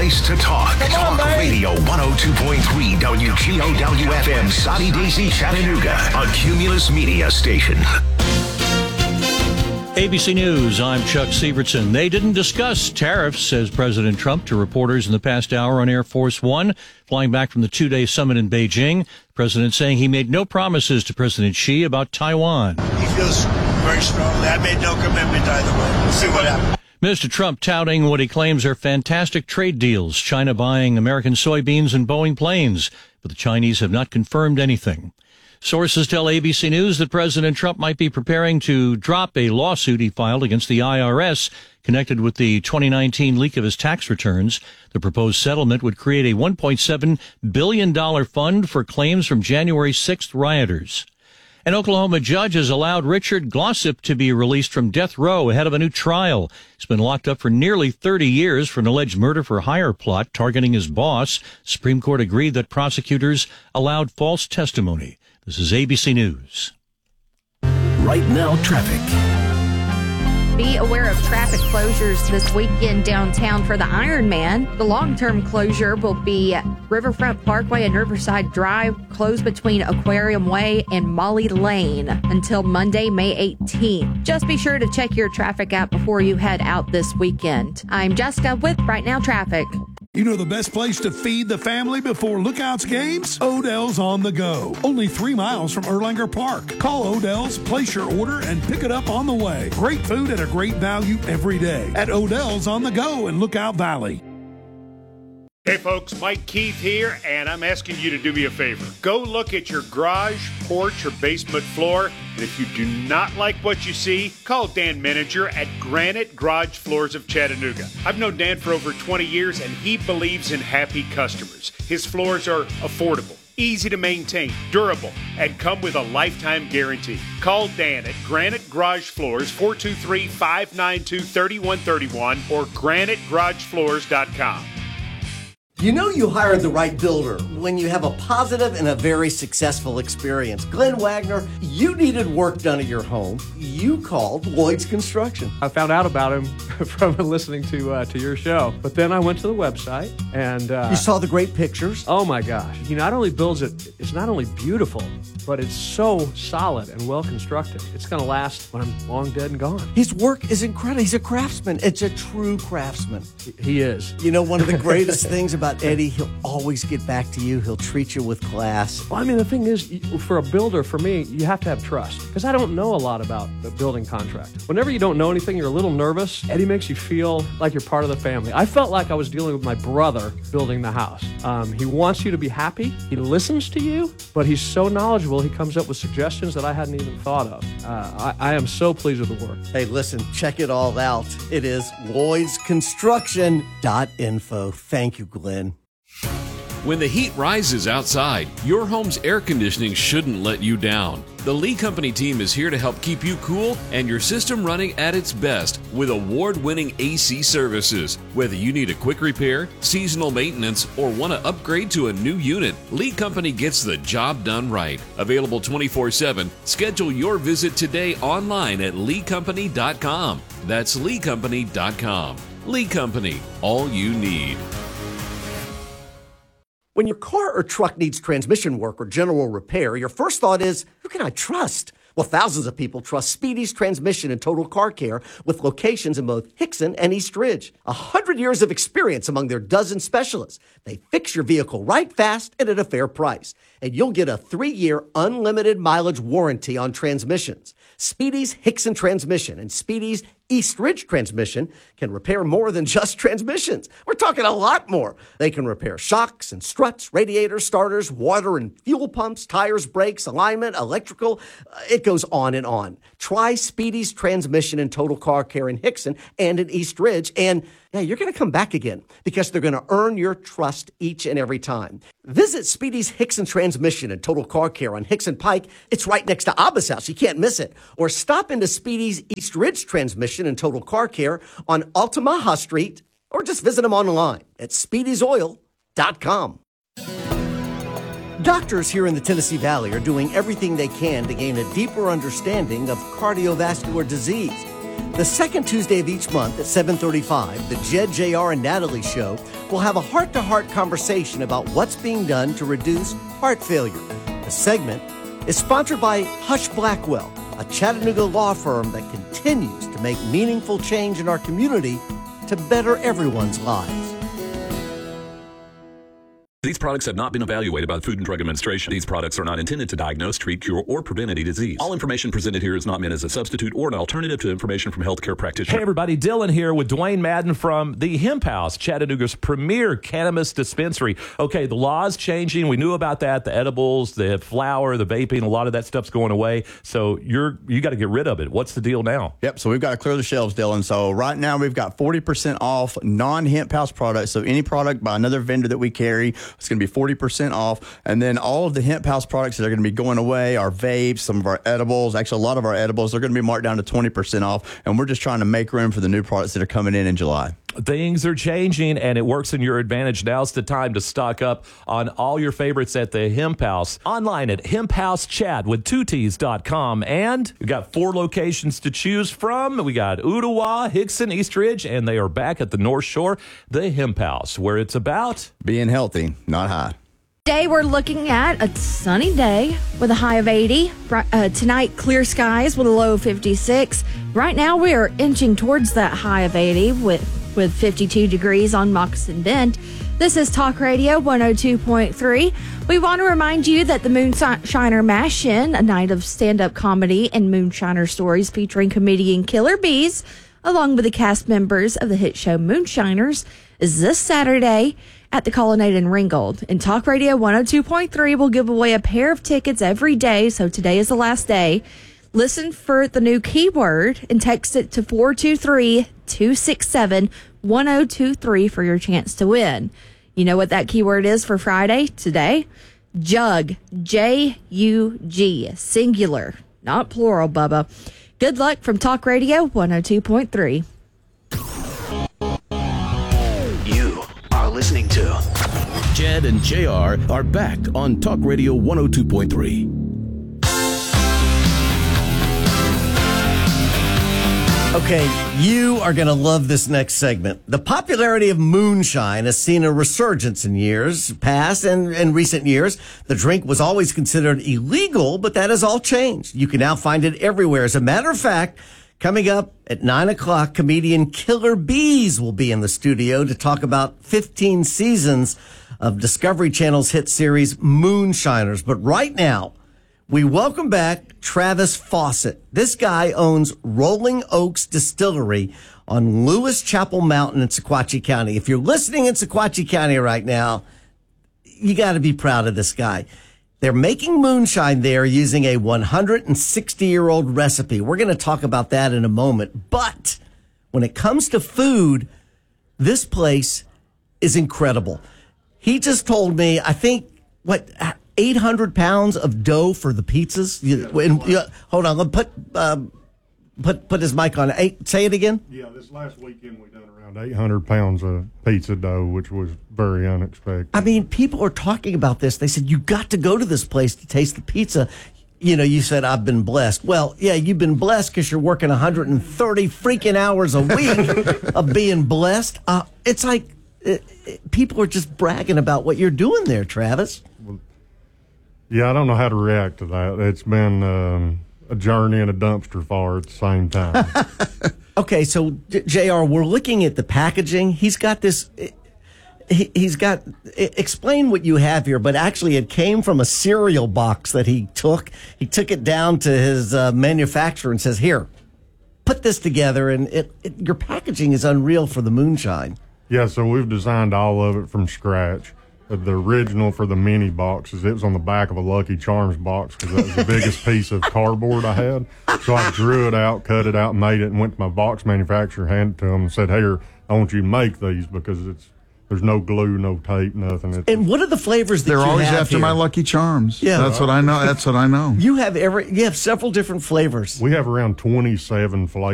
place to talk. Talk Radio 102.3 WGOW-FM, Soddy Daisy, Chattanooga, a Cumulus Media station. ABC News, I'm Chuck Sievertson. They didn't discuss tariffs, says President Trump to reporters in the past hour on Air Force One, flying back from the two-day summit in Beijing. The president saying he made no promises to President Xi about Taiwan. He feels very strongly. I made no commitment either way. We'll see what happens. Mr. Trump touting what he claims are fantastic trade deals, China buying American soybeans and Boeing planes, but the Chinese have not confirmed anything. Sources tell ABC News that President Trump might be preparing to drop a lawsuit he filed against the IRS connected with the 2019 leak of his tax returns. The proposed settlement would create a $1.7 billion fund for claims from January 6th rioters. An Oklahoma judge has allowed Richard Glossip to be released from death row ahead of a new trial. He's been locked up for nearly 30 years for an alleged murder-for-hire plot targeting his boss. Supreme Court agreed that prosecutors allowed false testimony. This is ABC News. Right now, traffic. Be aware of traffic closures this weekend downtown for the Ironman. The long-term closure will be Riverfront Parkway and Riverside Drive, closed between Aquarium Way and Molly Lane until Monday, May 18th. Just be sure to check your traffic app before you head out this weekend. I'm Jessica with Right Now Traffic. You know the best place to feed the family before Lookouts games? Odell's on the Go. Only 3 miles from Erlanger Park. Call Odell's, place your order, and pick it up on the way. Great food at a great value every day at Odell's on the Go in Lookout Valley. Hey folks, Mike Keith here, and I'm asking you to do me a favor. Go look at your garage, porch, or basement floor, and if you do not like what you see, call Dan Menninger at Granite Garage Floors of Chattanooga. I've known Dan for over 20 years, and he believes in happy customers. His floors are affordable, easy to maintain, durable, and come with a lifetime guarantee. Call Dan at Granite Garage Floors, 423-592-3131 or granitegaragefloors.com. You know you hired the right builder when you have a positive and a very successful experience. Glenn Wagner, you needed work done at your home. You called Lloyd's Construction. I found out about him from listening to your show. But then I went to the website and... you saw the great pictures? Oh my gosh. He not only builds it, it's not only beautiful, but it's so solid and well constructed. It's going to last when I'm long dead and gone. His work is incredible. He's a craftsman. It's a true craftsman. He is. You know, one of the greatest things about Eddie, he'll always get back to you. He'll treat you with class. Well, I mean, the thing is, for a builder, for me, you have to have trust. Because I don't know a lot about the building contract. Whenever you don't know anything, you're a little nervous. Eddie makes you feel like you're part of the family. I felt like I was dealing with my brother building the house. He wants you to be happy. He listens to you, but he's so knowledgeable, he comes up with suggestions that I hadn't even thought of. I am so pleased with the work. Hey, listen, check it all out. It is LloydsConstruction.info. Thank you, Glenn. When the heat rises outside, your home's air conditioning shouldn't let you down. The Lee Company team is here to help keep you cool and your system running at its best with award-winning AC services. Whether you need a quick repair, seasonal maintenance, or want to upgrade to a new unit, Lee Company gets the job done right. Available 24/7. Schedule your visit today online at leecompany.com. That's leecompany.com. Lee Company, all you need. When your car or truck needs transmission work or general repair, your first thought is, who can I trust? Well, thousands of people trust Speedy's Transmission and Total Car Care with locations in both Hickson and East Ridge. 100 years of experience among their dozen specialists. They fix your vehicle right fast and at a fair price. And you'll get a 3-year unlimited mileage warranty on transmissions. Speedy's Hickson Transmission and Speedy's East Ridge Transmission can repair more than just transmissions. We're talking a lot more. They can repair shocks and struts, radiators, starters, water and fuel pumps, tires, brakes, alignment, electrical. It goes on and on. Try Speedy's Transmission and Total Car Care in Hickson and in East Ridge, and you're going to come back again because they're going to earn your trust each and every time. Visit Speedy's Hickson Transmission and Total Car Care on Hickson Pike. It's right next to Abba's house. You can't miss it. Or stop into Speedy's East Ridge Transmission and Total Car Care on Altamaha Street, or just visit them online at speedysoil.com. Doctors here in the Tennessee Valley are doing everything they can to gain a deeper understanding of cardiovascular disease. The second Tuesday of each month at 7:35, the Jed, JR, and Natalie Show we'll have a heart-to-heart conversation about what's being done to reduce heart failure. The segment is sponsored by Hush Blackwell, a Chattanooga law firm that continues to make meaningful change in our community to better everyone's lives. These products have not been evaluated by the Food and Drug Administration. These products are not intended to diagnose, treat, cure, or prevent any disease. All information presented here is not meant as a substitute or an alternative to information from healthcare practitioners. Hey everybody, Dylan here with Dwayne Madden from the Hemp House, Chattanooga's premier cannabis dispensary. Okay, the law's changing. We knew about that. The edibles, the flower, the vaping, a lot of that stuff's going away. So you got to get rid of it. What's the deal now? Yep, so we've got to clear the shelves, Dylan. So right now we've got 40% off non-Hemp House products. So any product by another vendor that we carry, it's going to be 40% off. And then all of the Hemp House products that are going to be going away, our vapes, some of our edibles, actually a lot of our edibles, they're going to be marked down to 20% off. And we're just trying to make room for the new products that are coming in July. Things are changing, and it works in your advantage. Now's the time to stock up on all your favorites at the Hemp House. Online at hemphousechat.com. And we got 4 locations to choose from. We got Ottawa, Hickson, East Ridge, and they are back at the North Shore, the Hemp House, where it's about being healthy, not high. Today we're looking at a sunny day with a high of 80. Tonight, clear skies with a low of 56. Right now, we are inching towards that high of 80 with 52 degrees on Moccasin Bend. This is Talk Radio 102.3. We want to remind you that the Moonshiner Mash-In, a night of stand-up comedy and moonshiner stories featuring comedian Killer Bees, along with the cast members of the hit show Moonshiners, is this Saturday at the Colonnade in Ringgold. And Talk Radio 102.3 will give away a pair of tickets every day, so today is the last day. Listen for the new keyword and text it to 423-267-1023 for your chance to win. You know what that keyword is for Friday today? Jug. J-U-G. Singular, not plural, Bubba. Good luck from Talk Radio 102.3. You are listening to Jed and JR are back on Talk Radio 102.3. Okay, you are going to love this next segment. The popularity of moonshine has seen a resurgence in years past and in recent years. The drink was always considered illegal, but that has all changed. You can now find it everywhere. As a matter of fact, coming up at 9 o'clock, comedian Killer Bees will be in the studio to talk about 15 seasons of Discovery Channel's hit series Moonshiners. But right now, we welcome back Travis Fawcett. This guy owns Rolling Oaks Distillery on Lewis Chapel Mountain in Sequatchie County. If you're listening in Sequatchie County right now, you got to be proud of this guy. They're making moonshine there using a 160-year-old recipe. We're going to talk about that in a moment. But when it comes to food, this place is incredible. He just told me, I think, 800 pounds of dough for the pizzas. Hold on, put his mic on. Say it again. Yeah, this last weekend we done around 800 pounds of pizza dough, which was very unexpected. I mean, people are talking about this. They said, you got to go to this place to taste the pizza. You know, you said, I've been blessed. Well, yeah, you've been blessed because you're working 130 freaking hours a week of being blessed. It's like people are just bragging about what you're doing there, Travis. Yeah, I don't know how to react to that. It's been a journey and a dumpster fire at the same time. Okay, so JR, we're looking at the packaging. He's got this. He's got. Explain what you have here, but actually, it came from a cereal box that he took. He took it down to his manufacturer and says, "Here, put this together." And your packaging is unreal for the moonshine. Yeah, so we've designed all of it from scratch. The original for the mini boxes, it was on the back of a Lucky Charms box because that was the biggest piece of cardboard I had. So I drew it out, cut it out, made it, and went to my box manufacturer, handed it to him, and said, "Here, I want you to make these because there's no glue, no tape, nothing." And what are the flavors that they're you always have after here? my Lucky Charms. Yeah, that's what I know. That's what I know. You have several different flavors. We have around 27 flavors.